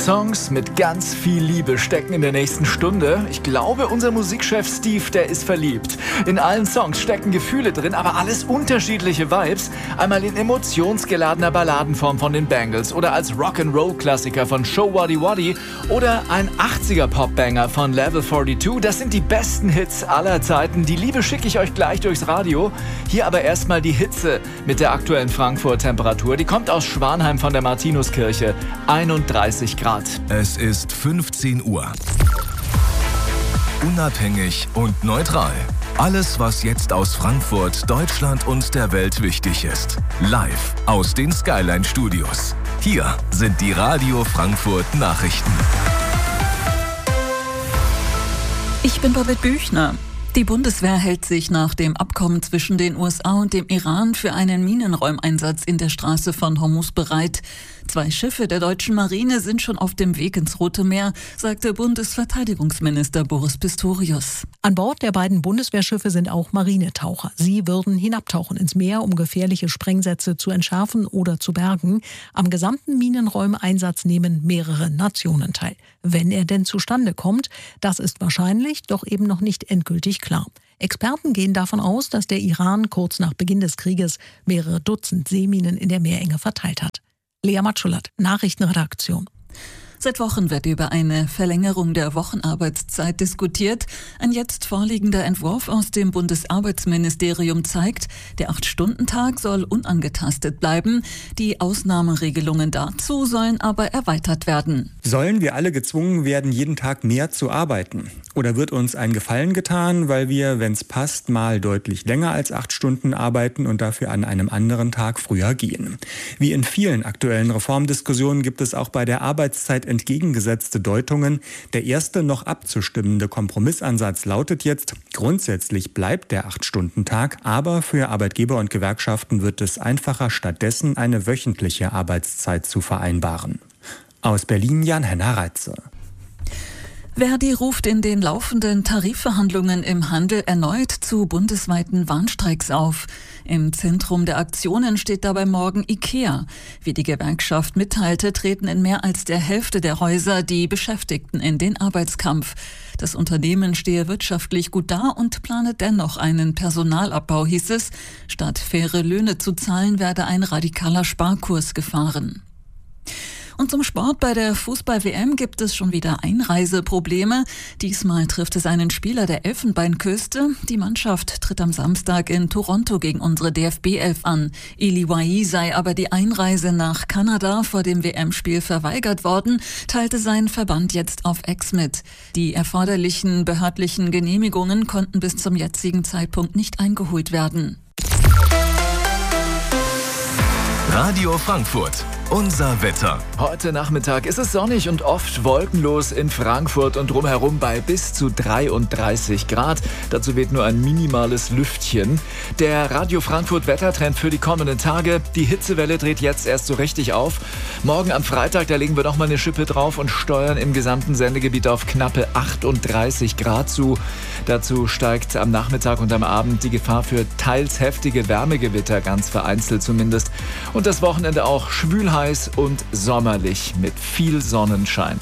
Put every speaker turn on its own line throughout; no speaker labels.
Songs mit ganz viel Liebe stecken in der nächsten Stunde. Ich glaube, unser Musikchef Steve, der ist verliebt. In allen Songs stecken Gefühle drin, aber alles unterschiedliche Vibes. Einmal in emotionsgeladener Balladenform von den Bangles oder als Rock'n'Roll-Klassiker von Show Waddy Waddy oder ein 80er-Pop-Banger von Level 42. Das sind die besten Hits aller Zeiten. Die Liebe schicke ich euch gleich durchs Radio. Hier aber erstmal die Hitze mit der aktuellen Frankfurt-Temperatur. Die kommt aus Schwanheim von der Martinuskirche. 31 Grad.
Es ist 15 Uhr. Unabhängig und neutral. Alles, was jetzt aus Frankfurt, Deutschland und der Welt wichtig ist. Live aus den Skyline Studios. Hier sind die Radio Frankfurt Nachrichten.
Ich bin Babette Büchner. Die Bundeswehr hält sich nach dem Abkommen zwischen den USA und dem Iran für einen Minenräumeinsatz in der Straße von Hormuz bereit. 2 Schiffe der deutschen Marine sind schon auf dem Weg ins Rote Meer, sagte Bundesverteidigungsminister Boris Pistorius.
An Bord der beiden Bundeswehrschiffe sind auch Marinetaucher. Sie würden hinabtauchen ins Meer, um gefährliche Sprengsätze zu entschärfen oder zu bergen. Am gesamten Minenräumeinsatz nehmen mehrere Nationen teil. Wenn er denn zustande kommt, das ist wahrscheinlich, doch eben noch nicht endgültig klar. Experten gehen davon aus, dass der Iran kurz nach Beginn des Krieges mehrere Dutzend Seeminen in der Meerenge verteilt hat. Lea Matschulat, Nachrichtenredaktion.
Seit Wochen wird über eine Verlängerung der Wochenarbeitszeit diskutiert. Ein jetzt vorliegender Entwurf aus dem Bundesarbeitsministerium zeigt, der 8-Stunden-Tag soll unangetastet bleiben. Die Ausnahmeregelungen dazu sollen aber erweitert werden.
Sollen wir alle gezwungen werden, jeden Tag mehr zu arbeiten? Oder wird uns ein Gefallen getan, weil wir, wenn es passt, mal deutlich länger als 8 Stunden arbeiten und dafür an einem anderen Tag früher gehen? Wie in vielen aktuellen Reformdiskussionen gibt es auch bei der Arbeitszeit entgegengesetzte Deutungen. Der erste noch abzustimmende Kompromissansatz lautet jetzt, grundsätzlich bleibt der 8-Stunden-Tag, aber für Arbeitgeber und Gewerkschaften wird es einfacher, stattdessen eine wöchentliche Arbeitszeit zu vereinbaren. Aus Berlin Jan-Henner Reitze.
Verdi ruft in den laufenden Tarifverhandlungen im Handel erneut zu bundesweiten Warnstreiks auf. Im Zentrum der Aktionen steht dabei morgen IKEA. Wie die Gewerkschaft mitteilte, treten in mehr als der Hälfte der Häuser die Beschäftigten in den Arbeitskampf. Das Unternehmen stehe wirtschaftlich gut da und plane dennoch einen Personalabbau, hieß es. Statt faire Löhne zu zahlen, werde ein radikaler Sparkurs gefahren. Und zum Sport: Bei der Fußball-WM gibt es schon wieder Einreiseprobleme. Diesmal trifft es einen Spieler der Elfenbeinküste. Die Mannschaft tritt am Samstag in Toronto gegen unsere DFB-11 an. Eli Wahi sei aber die Einreise nach Kanada vor dem WM-Spiel verweigert worden, teilte sein Verband jetzt auf X mit. Die erforderlichen behördlichen Genehmigungen konnten bis zum jetzigen Zeitpunkt nicht eingeholt werden.
Radio Frankfurt. Unser Wetter.
Heute Nachmittag ist es sonnig und oft wolkenlos in Frankfurt und drumherum bei bis zu 33 Grad. Dazu weht nur ein minimales Lüftchen. Der Radio Frankfurt Wettertrend für die kommenden Tage. Die Hitzewelle dreht jetzt erst so richtig auf. Morgen am Freitag, da legen wir noch mal eine Schippe drauf und steuern im gesamten Sendegebiet auf knappe 38 Grad zu. Dazu steigt am Nachmittag und am Abend die Gefahr für teils heftige Wärmegewitter, ganz vereinzelt zumindest. Und das Wochenende auch schwül, heiß und sommerlich mit viel Sonnenschein.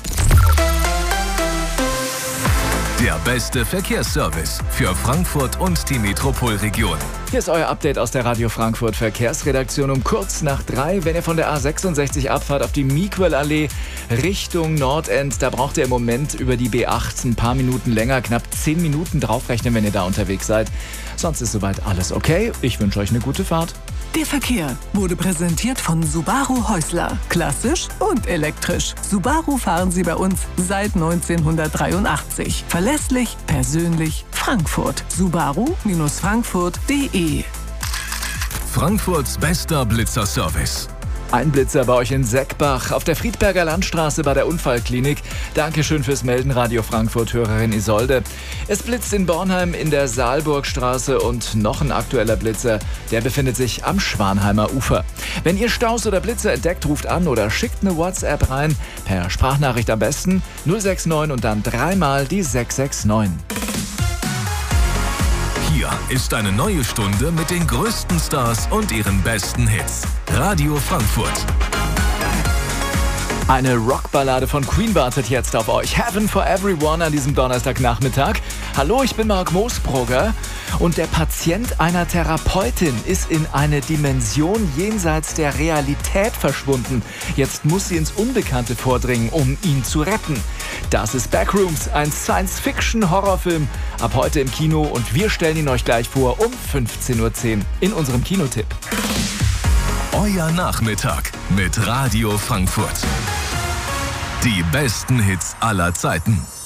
Der beste Verkehrsservice für Frankfurt und die Metropolregion.
Hier ist euer Update aus der Radio Frankfurt Verkehrsredaktion um kurz nach 3. Wenn ihr von der A66 abfahrt auf die Miequel-Allee Richtung Nordend, da braucht ihr im Moment über die B8 ein paar Minuten länger, knapp 10 Minuten draufrechnen, wenn ihr da unterwegs seid. Sonst ist soweit alles okay. Ich wünsche euch eine gute Fahrt.
Der Verkehr wurde präsentiert von Subaru Häusler. Klassisch und elektrisch. Subaru fahren Sie bei uns seit 1983. Verlässlich, persönlich, Frankfurt. Subaru-frankfurt.de.
Frankfurts bester Blitzerservice.
Ein Blitzer bei euch in Seckbach auf der Friedberger Landstraße bei der Unfallklinik. Dankeschön fürs Melden, Radio Frankfurt-Hörerin Isolde. Es blitzt in Bornheim in der Saalburgstraße und noch ein aktueller Blitzer, der befindet sich am Schwanheimer Ufer. Wenn ihr Staus oder Blitzer entdeckt, ruft an oder schickt eine WhatsApp rein. Per Sprachnachricht am besten 069 und dann 3-mal die 669.
Hier ist eine neue Stunde mit den größten Stars und ihren besten Hits. Radio Frankfurt.
Eine Rockballade von Queen wartet jetzt auf euch. Heaven for Everyone an diesem Donnerstagnachmittag. Hallo, ich bin Marc Moosbrugger und der Patient einer Therapeutin ist in eine Dimension jenseits der Realität verschwunden. Jetzt muss sie ins Unbekannte vordringen, um ihn zu retten. Das ist Backrooms, ein Science-Fiction-Horrorfilm. Ab heute im Kino und wir stellen ihn euch gleich vor um 15:10 Uhr in unserem Kinotipp.
Euer Nachmittag mit Radio Frankfurt. Die besten Hits aller Zeiten.